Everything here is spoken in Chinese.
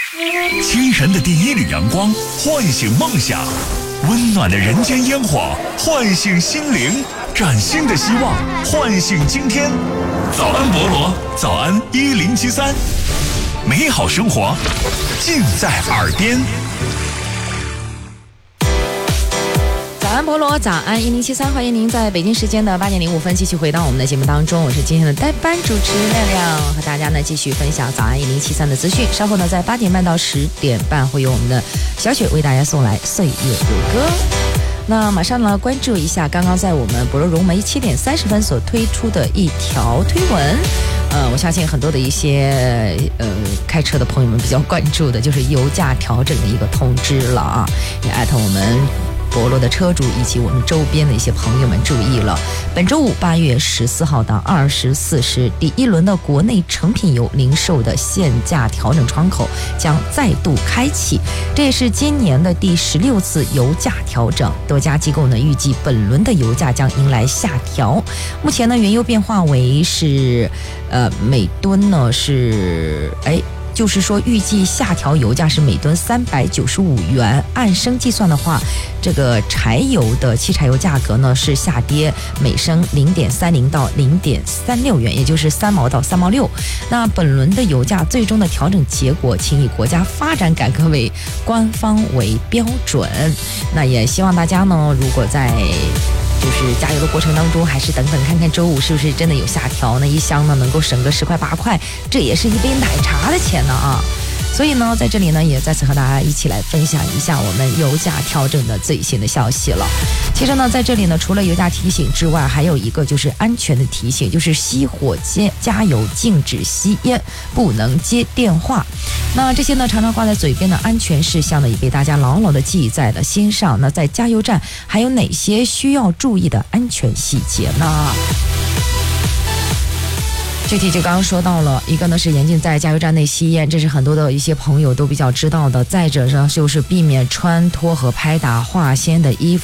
清晨的第一缕阳光唤醒梦想，温暖的人间烟火唤醒心灵，崭新的希望唤醒今天。早安博罗，早安1073，美好生活尽在耳边。 早安博罗，早安1073，欢迎您在北京时间的8点05分继续回到我们的节目当中，我是今天的代班主持亮亮，和大家呢继续分享早安1073的资讯。稍后呢在8点半到10点半会有我们的小雪为大家送来岁月如歌。那马上呢关注一下刚刚在我们博罗融媒7点30分所推出的一条推文。我相信很多的一些开车的朋友们比较关注的就是油价调整的一个通知了啊，也艾特我们博罗的车主以及我们周边的一些朋友们注意了，本周五8月14号到24时，第一轮的国内成品油零售的限价调整窗口将再度开启，这也是今年的第16次油价调整。多家机构呢预计本轮的油价将迎来下调。目前呢原油变化为是每吨呢是就是说预计下调油价是每吨395元，按升计算的话，这个柴油的汽柴油价格呢是下跌每升0.30到0.36元，也就是3毛到3毛6。那本轮的油价最终的调整结果，请以国家发展改革委官方为标准。那也希望大家呢，如果在就是加油的过程当中，还是等等看看周五是不是真的有下调，那一箱呢能够省个10块8块，这也是一杯奶茶的钱呢啊！所以呢，在这里呢也再次和大家一起来分享一下我们油价调整的最新的消息了。其实呢，在这里呢，除了油价提醒之外，还有一个就是安全的提醒，就是熄火加油禁止吸烟，不能接电话。那这些呢常常挂在嘴边的安全事项呢，也被大家牢牢的记在了心上。那在加油站还有哪些需要注意的安全细节呢？具体就刚刚说到了，一个呢是严禁在加油站内吸烟，这是很多的一些朋友都比较知道的。再者呢就是避免穿脱和拍打化纤的衣服。